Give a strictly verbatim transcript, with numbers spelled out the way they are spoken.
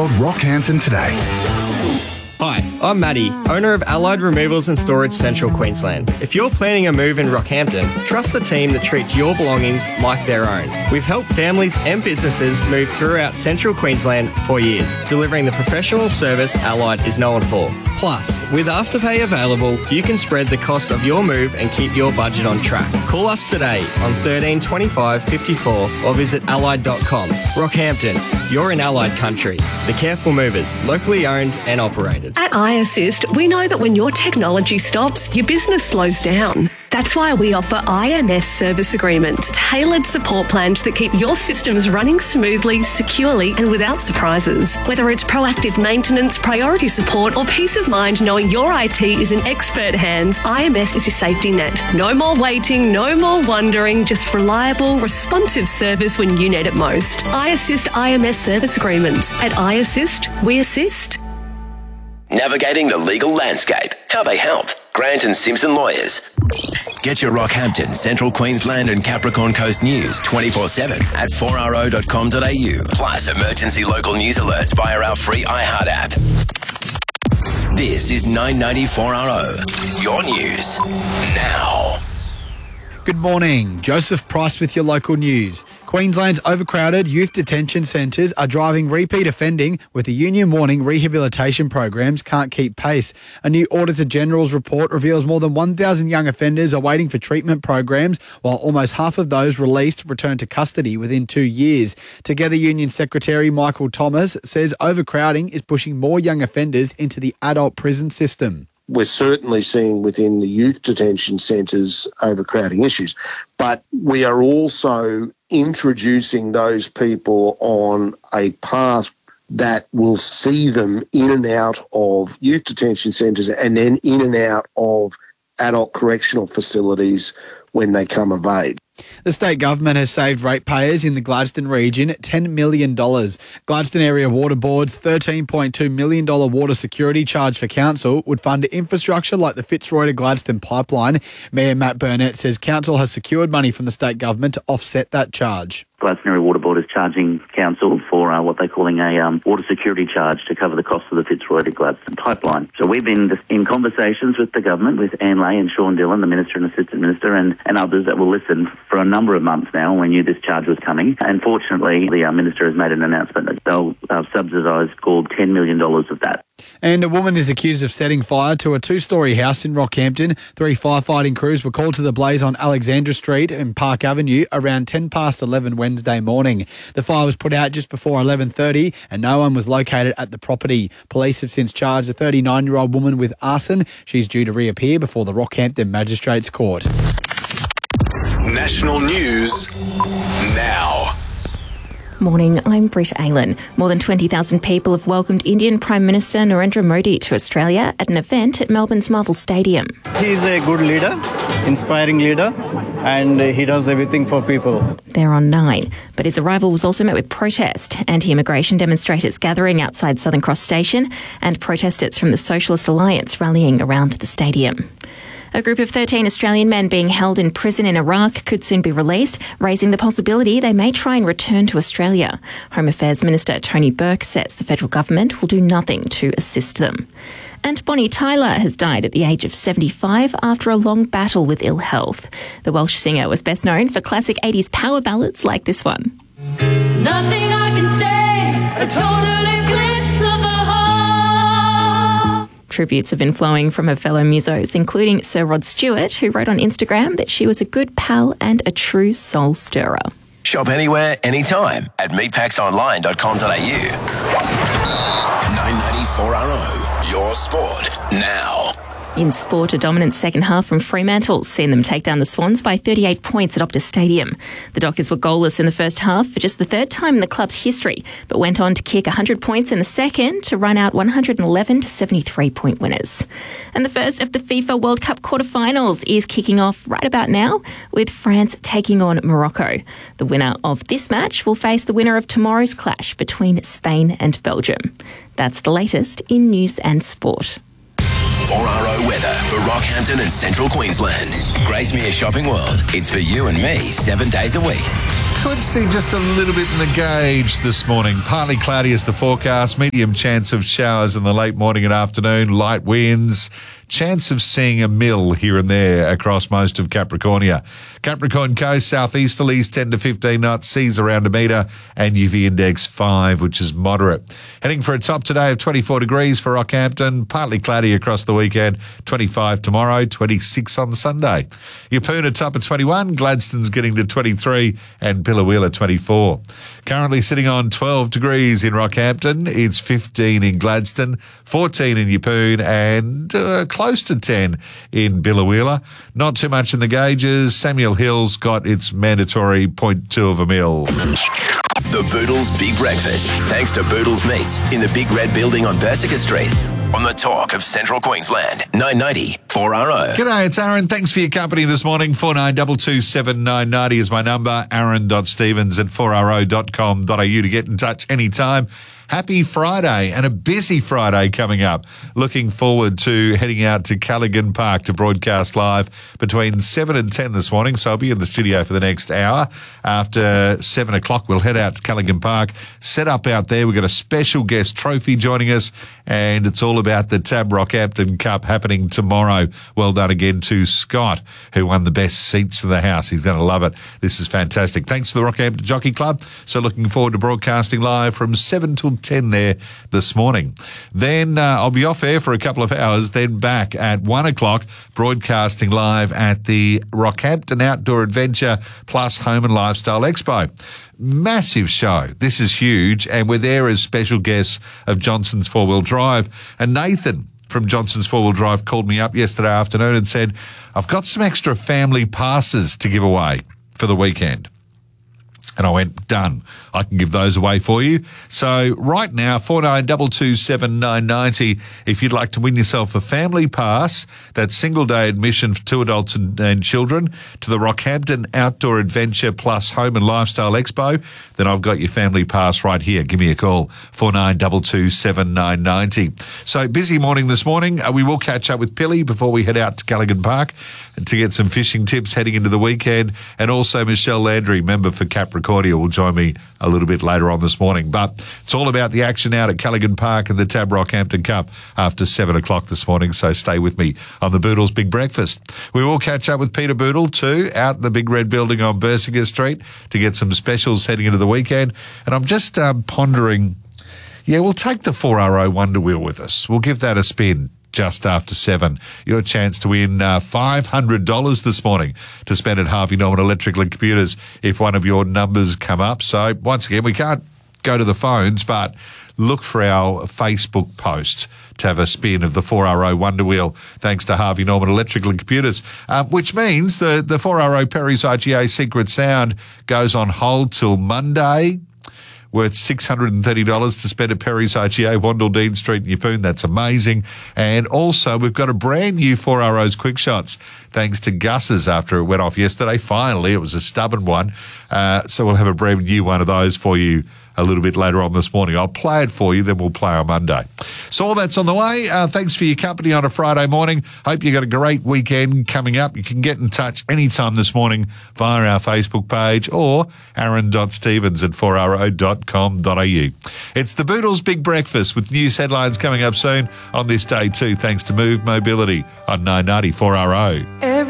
World Rockhampton today. Hi, I'm Matty, owner of Allied Removals and Storage Central Queensland. If you're planning a move in Rockhampton, trust the team that treats your belongings like their own. We've helped families and businesses move throughout Central Queensland for years, delivering the professional service Allied is known for. Plus, with Afterpay available, you can spread the cost of your move and keep your budget on track. Call us today on thirteen twenty-five fifty-four or visit allied dot com. Rockhampton, you're in Allied country. The Careful Movers, locally owned and operated. At iAssist, we know that when your technology stops, your business slows down. That's why we offer I M S service agreements, tailored support plans that keep your systems running smoothly, securely and without surprises. Whether it's proactive maintenance, priority support or peace of mind knowing your I T is in expert hands, I M S is your safety net. No more waiting, no more wondering, just reliable, responsive service when you need it most. iAssist I M S service agreements. At iAssist, we assist. Navigating the legal landscape. How they help. Grant and Simpson Lawyers. Get your Rockhampton, Central Queensland and Capricorn Coast news twenty-four seven at four r o dot com dot a u. Plus emergency local news alerts via our free iHeart app. This is nine ninety four R O. Your news now. Good morning. Joseph Price with your local news. Queensland's overcrowded youth detention centres are driving repeat offending, with the union warning rehabilitation programs can't keep pace. A new Auditor General's report reveals more than one thousand young offenders are waiting for treatment programs, while almost half of those released return to custody within two years. Together Union Secretary Michael Thomas says overcrowding is pushing more young offenders into the adult prison system. We're certainly seeing within the youth detention centres overcrowding issues, but we are also introducing those people on a path that will see them in and out of youth detention centres and then in and out of adult correctional facilities when they come of age. The state government has saved ratepayers in the Gladstone region ten million dollars. Gladstone Area Water Board's thirteen point two million dollars water security charge for council would fund infrastructure like the Fitzroy to Gladstone pipeline. Mayor Matt Burnett says council has secured money from the state government to offset that charge. Gladstone Area Water Board is charging council for uh, what they're calling a um, water security charge to cover the cost of the Fitzroy to Gladstone pipeline. So we've been in conversations with the government, with Anne Lay and Sean Dillon, the Minister and Assistant Minister, and, and others that will listen for a number of months now. We knew this charge was coming. And fortunately, the uh, Minister has made an announcement that they'll uh, subsidise called ten million dollars of that. And a woman is accused of setting fire to a two-storey house in Rockhampton. Three firefighting crews were called to the blaze on Alexandra Street and Park Avenue around ten past eleven Wednesday morning. The fire was put out just before eleven thirty and no one was located at the property. Police have since charged a thirty-nine-year-old woman with arson. She's due to reappear before the Rockhampton Magistrates Court. National news now. Morning, I'm Britt Aylan. More than twenty thousand people have welcomed Indian Prime Minister Narendra Modi to Australia at an event at Melbourne's Marvel Stadium. He's a good leader, inspiring leader, and he does everything for people. They're on nine, but his arrival was also met with protest. Anti-immigration demonstrators gathering outside Southern Cross Station and protesters from the Socialist Alliance rallying around the stadium. A group of thirteen Australian men being held in prison in Iraq could soon be released, raising the possibility they may try and return to Australia. Home Affairs Minister Tony Burke says the federal government will do nothing to assist them. And Bonnie Tyler has died at the age of seventy-five after a long battle with ill health. The Welsh singer was best known for classic eighties power ballads like this one. Nothing I can say, a total eclipse of the heart. Tributes have been flowing from her fellow musos, including Sir Rod Stewart, who wrote on Instagram that she was a good pal and a true soul stirrer. Shop anywhere, anytime at meat packs online dot com dot a u. nine ninety-four R O, your sport now. In sport, a dominant second half from Fremantle seen them take down the Swans by thirty-eight points at Optus Stadium. The Dockers were goalless in the first half for just the third time in the club's history, but went on to kick one hundred points in the second to run out one hundred eleven to seventy-three point winners. And the first of the FIFA World Cup quarterfinals is kicking off right about now, with France taking on Morocco. The winner of this match will face the winner of tomorrow's clash between Spain and Belgium. That's the latest in news and sport. four R O weather for Rockhampton and Central Queensland. Gracemere Shopping World. It's for you and me seven days a week. could see just a little bit in the gauge this morning. Partly cloudy is the forecast. Medium chance of showers in the late morning and afternoon. Light winds. Chance of seeing a mill here and there across most of Capricornia. Capricorn Coast, southeasterlies ten to fifteen knots, seas around a metre, and U V index five, which is moderate. Heading for a top today of twenty-four degrees for Rockhampton, partly cloudy across the weekend, twenty-five tomorrow, twenty-six on Sunday. Yeppoon a top of twenty-one, Gladstone's getting to twenty-three, and Billawheeler twenty-four. Currently sitting on twelve degrees in Rockhampton, it's fifteen in Gladstone, fourteen in Yeppoon, and uh, close to ten in Billawheeler. Not too much in the gauges. Samuel Hill's got its mandatory point two of a mil. The Boodles Big Breakfast, thanks to Boodles Meats in the Big Red Building on Bersica Street. On the talk of Central Queensland, nine ninety four R O. G'day, it's Aaron. Thanks for your company this morning. four nine two two seven nine nine zero is my number. aaron dot stevens at four r o dot com dot a u to get in touch anytime. Happy Friday and a busy Friday coming up. Looking forward to heading out to Callaghan Park to broadcast live between seven and ten this morning. So I'll be in the studio for the next hour. After seven o'clock, we'll head out to Callaghan Park, set up out there. We've got a special guest trophy joining us, and it's all about the Tab Rockhampton Cup happening tomorrow. Well done again to Scott, who won the best seats in the house. He's going to love it. This is fantastic. Thanks to the Rockhampton Jockey Club. So looking forward to broadcasting live from seven till ten there this morning. Then uh, I'll be off air for a couple of hours, then back at one o'clock, broadcasting live at the Rockhampton Outdoor Adventure Plus Home and Lifestyle Expo. Massive show. This is huge, and we're there as special guests of Johnson's Four Wheel Drive. And Nathan from Johnson's Four Wheel Drive called me up yesterday afternoon and said, I've got some extra family passes to give away for the weekend. And I went, done. I can give those away for you. So right now, four nine two two seven nine nine zero, if you'd like to win yourself a family pass, that's single-day admission for two adults and, and children to the Rockhampton Outdoor Adventure Plus Home and Lifestyle Expo, then I've got your family pass right here. Give me a call, four nine two two seven nine nine zero. So busy morning this morning. Uh, we will catch up with Pilly before we head out to Callaghan Park to get some fishing tips heading into the weekend. And also Michelle Landry, member for Capricornia, will join me a little bit later on this morning. But it's all about the action out at Callaghan Park and the Tab Rockhampton Cup after seven o'clock this morning. So stay with me on the Boodles Big Breakfast. We will catch up with Peter Boodle too out in the Big Red Building on Bersica Street to get some specials heading into the weekend. And I'm just um, pondering, yeah, we'll take the four R O Wonder Wheel with us. We'll give that a spin just after seven. Your chance to win uh, five hundred dollars this morning to spend at Harvey Norman Electrical and Computers if one of your numbers come up. So once again, we can't go to the phones, but look for our Facebook post to have a spin of the four R O Wonder Wheel thanks to Harvey Norman Electrical and Computers, uh, which means the, the four R O Perry's I G A Secret Sound goes on hold till Monday, worth six hundred thirty dollars to spend at Perry's I G A, Wandle Dean Street in Yeppoon. That's amazing. And also, we've got a brand new four R O's Quick Shots, thanks to Gus's after it went off yesterday. Finally, it was a stubborn one. Uh, so we'll have a brand new one of those for you a little bit later on this morning. I'll play it for you, then we'll play on Monday. So all that's on the way. Uh, thanks for your company on a Friday morning. Hope you got a great weekend coming up. You can get in touch anytime this morning via our Facebook page or aaron dot stevens at four r o dot com dot a u. It's the Boodles Big Breakfast with news headlines coming up soon on this day too, thanks to Move Mobility on nine ninety four R O.